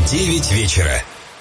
9 вечера.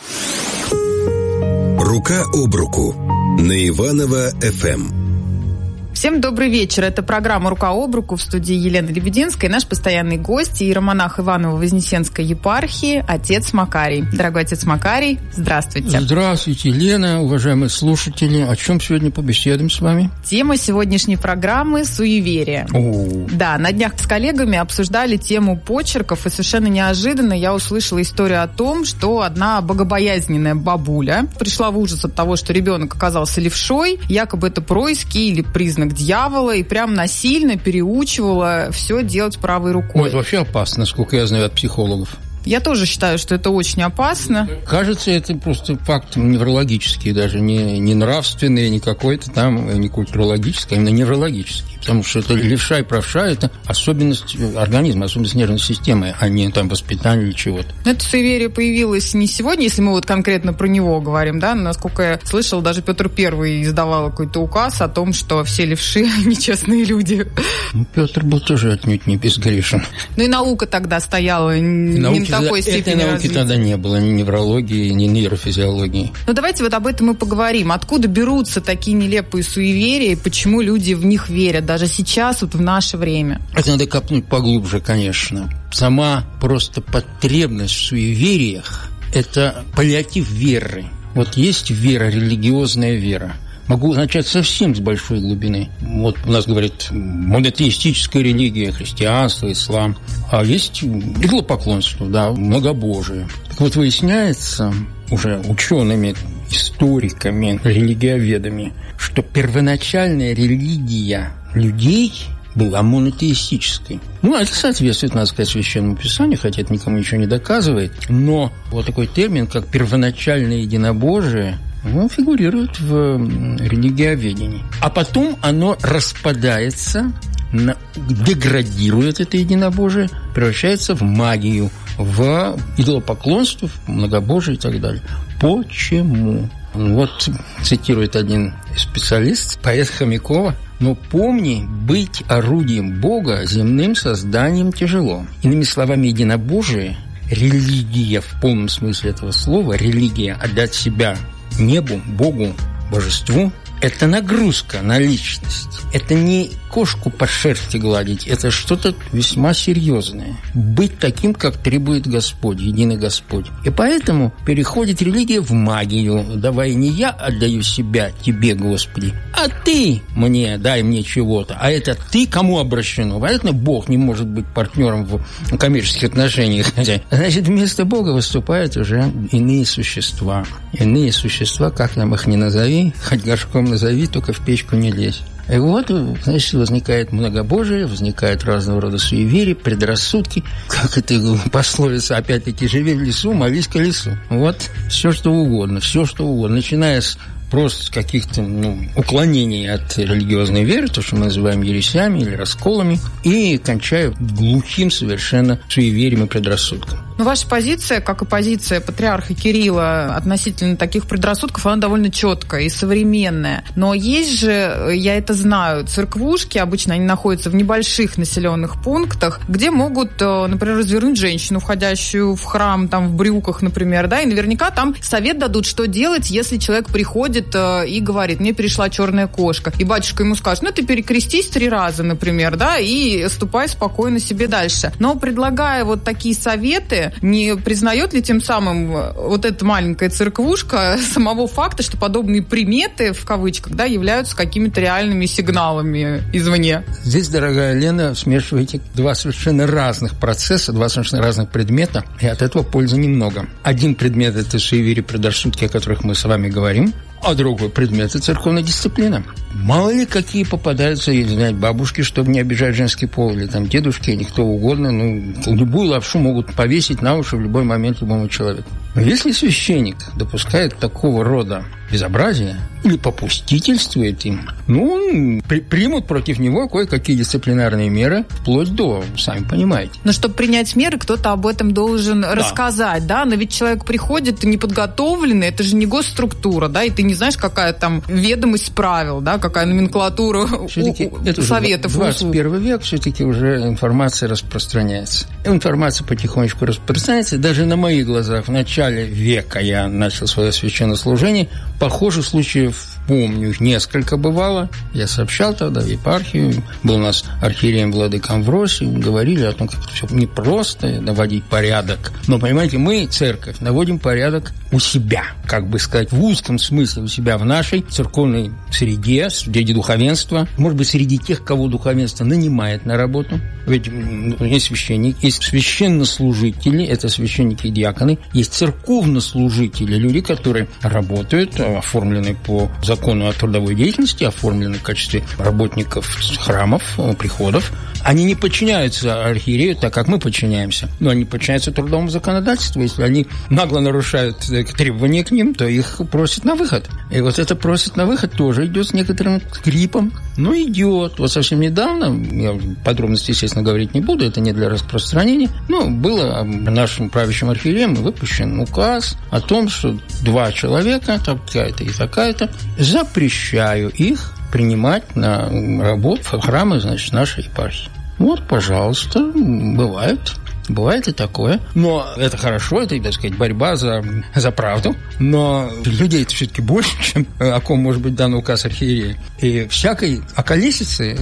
Рука об руку на Иваново ФМ. Всем добрый вечер. Это программа «Рука об руку», в студии Елена Лебединская и наш постоянный гость, иеромонах Иваново-Вознесенской епархии, отец Макарий. Дорогой отец Макарий, здравствуйте. Здравствуйте, Елена, уважаемые слушатели. О чем сегодня побеседуем с вами? Тема сегодняшней программы – суеверие. Да, на днях с коллегами обсуждали тему почерков, и совершенно неожиданно я услышала историю о том, что одна богобоязненная бабуля пришла в ужас от того, что ребенок оказался левшой, якобы это происки или признак дьявола, и прям насильно переучивала все делать правой рукой. Это вообще опасно, насколько я знаю от психологов. Я тоже считаю, что это очень опасно. Кажется, это просто факт неврологический, даже не нравственный, не какой-то там, не культурологический, а именно неврологический. Потому что это левша и правша – это особенность организма, особенность нервной системы, а не там воспитание или чего-то. Это суеверие появилось не сегодня, если мы вот конкретно про него говорим, да? Насколько я слышала, даже Петр I издавал какой-то указ о том, что все левши – нечестные люди. Петр был тоже отнюдь не безгрешен. Ну и наука тогда стояла не на такой степени развития. Этой науки тогда не было, ни неврологии, ни нейрофизиологии. Ну давайте вот об этом и поговорим. Откуда берутся такие нелепые суеверия и почему люди в них верят, даже сейчас, вот в наше время? Это надо копнуть поглубже, конечно. Сама просто потребность в суевериях – это паллиатив веры. Вот есть вера, религиозная вера. Могу начать совсем с большой глубины. Вот у нас, говорят, монотеистическая религия, христианство, ислам. А есть идолопоклонство, да, многобожие. Так вот, выясняется уже учеными, историками, религиоведами, что первоначальная религия людей была монотеистической. Ну, это соответствует, надо сказать, Священному Писанию, хотя это никому ничего не доказывает. Но вот такой термин, как первоначальное единобожие, фигурирует в религиоведении. А потом оно распадается, деградирует это единобожие, превращается в магию, в идолопоклонство, в многобожие и так далее. Почему? Вот цитирует один специалист, поэт Хомякова: «Но помни, быть орудием Бога земным созданием тяжело». Иными словами, единобожие, религия в полном смысле этого слова, религия, отдать себя небу, Богу, божеству, это нагрузка на личность. Это не кошку по шерсти гладить, это что-то весьма серьезное. Быть таким, как требует Господь, единый Господь. И поэтому переходит религия в магию. Давай не я отдаю себя тебе, Господи, а ты мне, дай мне чего-то. А это ты кому обращено? Понятно, Бог не может быть партнером в коммерческих отношениях. Значит, вместо Бога выступают уже иные существа. Иные существа, как нам их ни назови, хоть горшком назови, только в печку не лезь. И вот, значит, возникает многобожие, возникают разного рода суеверия, предрассудки. Как это пословица, опять-таки, живи в лесу, молись к лесу. Вот, все что угодно, начиная с просто каких-то уклонений от религиозной веры, то, что мы называем ересями или расколами, и кончая глухим совершенно суеверием и предрассудком. Но ваша позиция, как и позиция патриарха Кирилла относительно таких предрассудков, она довольно четкая и современная. Но есть же, я это знаю, церквушки, обычно они находятся в небольших населенных пунктах, где могут, например, развернуть женщину, входящую в храм, там, в брюках, например, да, и наверняка там совет дадут, что делать, если человек приходит и говорит: мне перешла черная кошка. И батюшка ему скажет: ты перекрестись 3 раза, например, да, и ступай спокойно себе дальше. Но предлагая вот такие советы, не признает ли тем самым вот эта маленькая церквушка самого факта, что подобные приметы, в кавычках, да, являются какими-то реальными сигналами извне? Здесь, дорогая Лена, смешиваете 2 совершенно разных процесса, 2 совершенно разных предмета, и от этого пользы немного. Один предмет – это суеверия, предрассудки, о которых мы с вами говорим, а другой предмет – это церковная дисциплина. Мало ли какие попадаются, бабушки, чтобы не обижать женский пол, или там дедушки, или кто угодно. Любую лапшу могут повесить на уши в любой момент любому человеку. Но если священник допускает такого рода безобразие или попустительствует им, примут против него кое-какие дисциплинарные меры, вплоть до, сами понимаете. Но чтобы принять меры, кто-то об этом должен рассказать, да? Но ведь человек приходит неподготовленный, это же не госструктура, да, и ты не знаешь, какая там ведомость правил, да, какая номенклатура советов. 21 век, все-таки уже информация распространяется. Информация потихонечку распространяется. Даже на моих глазах в начале века я начал свое священнослужение. Похожих случаев помню, их несколько бывало. Я сообщал тогда в епархию. Был у нас архиереем владыка Амвросий. Говорили о том, как это все непросто наводить порядок. Но, понимаете, мы, церковь, наводим порядок у себя, как бы сказать, в узком смысле у себя, в нашей церковной среде, среди духовенства. Может быть, среди тех, кого духовенство нанимает на работу. Ведь есть священник, есть священнослужители, это священники и диаконы, есть церковнослужители, люди, которые работают, оформлены по закону о трудовой деятельности, оформлены в качестве работников храмов, приходов. Они не подчиняются архиерею так, как мы подчиняемся, но они подчиняются трудовому законодательству. Если они нагло нарушают требования к ним, то их просят на выход. И вот это просят на выход тоже идет с некоторым скрипом, но идет. Вот совсем недавно, я подробности, естественно, говорить не буду, это не для распространения, но было нашим правящим архиереем выпущен указ о том, что 2 человека, такая-то и такая-то, запрещаю их принимать на работу в храмы, значит, нашей епархии. Вот, пожалуйста, бывает и такое. Но это хорошо, это, так сказать, борьба за правду. Но людей это все-таки больше, чем о ком может быть дан указ архиерея. И всякой околесицы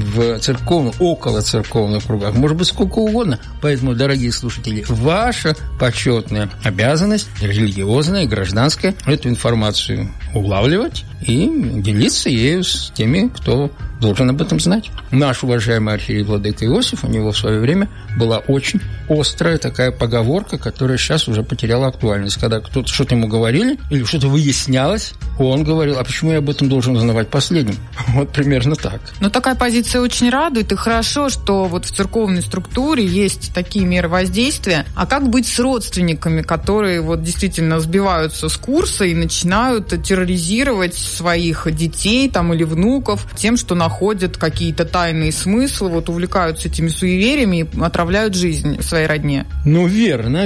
в церковных, около церковных кругах может быть сколько угодно. Поэтому, дорогие слушатели, ваша почетная обязанность, религиозная, гражданская, эту информацию улавливать и делиться ею с теми, кто должен об этом знать. Наш уважаемый архиерей владыка Иосиф, у него в свое время была очень острая такая поговорка, которая сейчас уже потеряла актуальность. Когда кто-то что-то ему говорили или что-то выяснялось, он говорил: а почему я об этом должен узнавать последним? Вот примерно так. Но такая позиция очень радует, и хорошо, что вот в церковной структуре есть такие меры воздействия. А как быть с родственниками, которые вот действительно сбиваются с курса и начинают терроризировать своих детей там, или внуков тем, что находят какие-то тайные смыслы, вот увлекаются этими суевериями и отравляют жизнь своей родне? Ну, верно.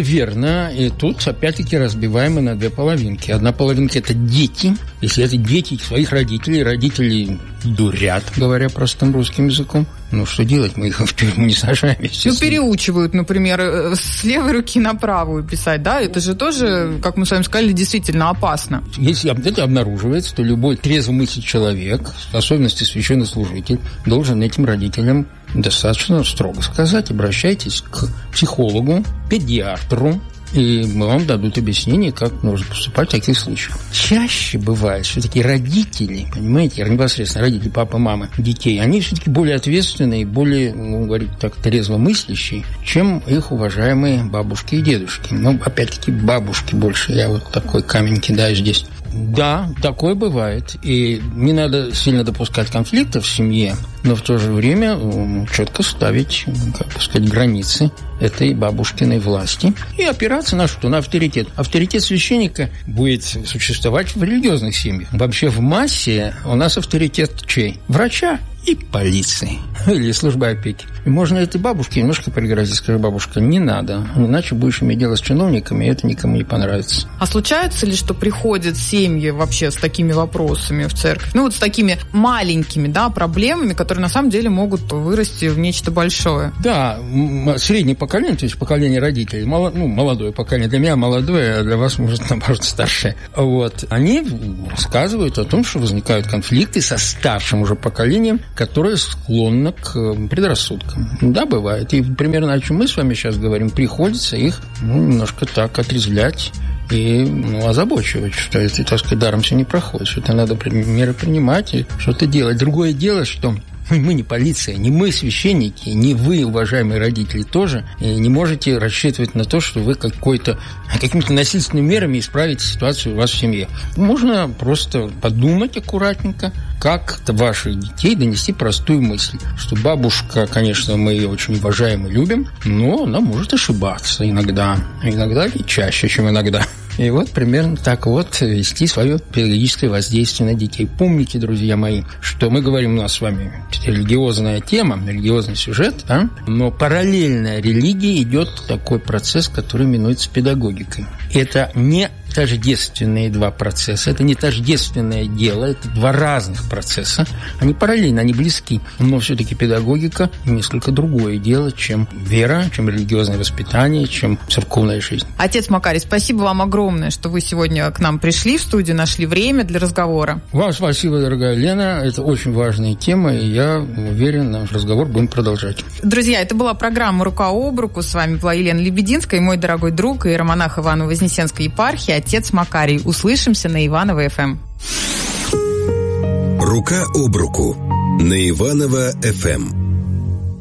И тут опять-таки разбиваем мы на 2 половинки. Одна половинка – это дети. Если это дети своих родителей дурят, говоря простым русским языком, ну, что делать? Мы их в тюрьму не сажаем, естественно. Ну, переучивают, например, с левой руки на правую писать, да? Это же тоже, как мы с вами сказали, действительно опасно. Если это обнаруживается, то любой трезвомыслящий человек, в особенности священнослужитель, должен этим родителям достаточно строго сказать: обращайтесь к психологу, педиатру, и вам дадут объяснение, как нужно поступать в таких случаях. Чаще бывает, что такие родители, понимаете, непосредственно родители, папа, мама, детей, они все-таки более ответственные, более, говорить так, трезвомыслящие, чем их уважаемые бабушки и дедушки. Но, опять-таки, бабушки больше. Я вот такой камень кидаю здесь. Да, такое бывает. И не надо сильно допускать конфликтов в семье, но в то же время четко ставить, как бы сказать, границы этой бабушкиной власти и опираться на что? На авторитет. Авторитет священника будет существовать в религиозных семьях. Вообще в массе у нас авторитет чей? Врача и полиции. Или службы опеки. И можно этой бабушке немножко пригрозить, скажи: бабушка, не надо, иначе будешь иметь дело с чиновниками, и это никому не понравится. А случается ли, что приходят семьи вообще с такими вопросами в церковь? Ну, вот с такими маленькими, да, проблемами, которые на самом деле могут вырасти в нечто большое? Да, среднее поколение, то есть поколение родителей, молодое поколение, для меня молодое, а для вас, может, наоборот, старшее. Вот, они рассказывают о том, что возникают конфликты со старшим уже поколением, которое склонно к предрассудкам. Да, бывает. И примерно о чем мы с вами сейчас говорим, приходится их немножко так отрезвлять и озабочивать, что это, так сказать, даром все не проходит, что это надо меры принимать и что-то делать. Другое дело, что мы не полиция, не мы священники, не вы, уважаемые родители, тоже не можете рассчитывать на то, что вы какими-то насильственными мерами исправите ситуацию у вас в семье. Можно просто подумать аккуратненько, как ваших детей донести простую мысль, что бабушка, конечно, мы ее очень уважаем и любим, но она может ошибаться иногда и чаще, чем иногда. И вот примерно так вот вести свое педагогическое воздействие на детей. Помните, друзья мои, что мы говорим, у нас с вами религиозная тема, религиозный сюжет, да? Но параллельно религии идет такой процесс, который именуется педагогикой. Это не тождественные два процесса. Это не тождественное дело, это два разных процесса. Они параллельны, они близки. Но все-таки педагогика несколько другое дело, чем вера, чем религиозное воспитание, чем церковная жизнь. Отец Макарий, спасибо вам огромное, что вы сегодня к нам пришли в студию, нашли время для разговора. Вам спасибо, дорогая Лена. Это очень важная тема, и я уверен, наш разговор будем продолжать. Друзья, это была программа «Рука об руку». С вами была Елена Лебединская и мой дорогой друг иеромонах Иваново-Вознесенской епархии, отец Макарий. Услышимся на Иваново-ФМ. «Рука об руку» на Иваново-ФМ.